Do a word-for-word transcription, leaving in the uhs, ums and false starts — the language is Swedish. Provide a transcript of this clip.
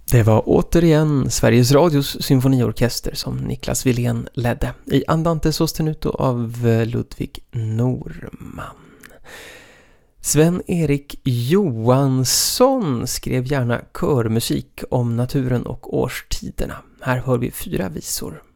Det var återigen Sveriges Radios symfoniorkester som Niklas Wilén ledde i Andante sostenuto av Ludvig Norman. Sven-Erik Johansson skrev gärna körmusik om naturen och årstiderna. Här hör vi fyra visor.